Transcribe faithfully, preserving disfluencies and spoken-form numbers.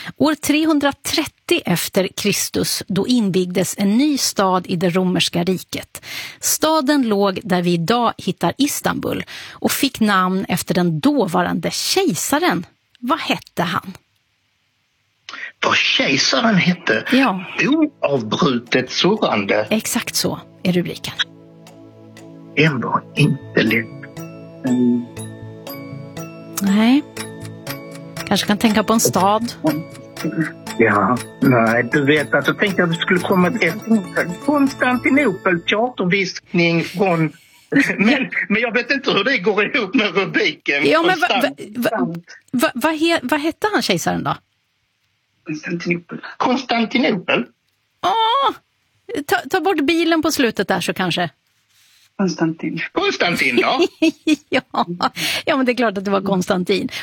År trehundratrettio efter Kristus då invigdes en ny stad i det romerska riket. Staden låg där vi idag hittar Istanbul och fick namn efter den dåvarande kejsaren. Vad hette han? Vad kejsaren hette? Ja. Oavbrutet surrande. Exakt så är rubriken. Den var inte lätt. Mm. Nej. Kanske kan tänka på en stad. Ja, nej, du vet att jag tänkte att det skulle komma ett Konstantinopel, teaterviskning från... Men, men jag vet inte hur det går ihop med rubriken. Ja, men vad va, va, va, va, he, va hette han kejsaren då? Konstantinopel. Konstantinopel? Åh, ta, ta bort bilen på slutet där så kanske. Konstantin. Konstantin, ja. ja. ja, men det är klart att det var Konstantin.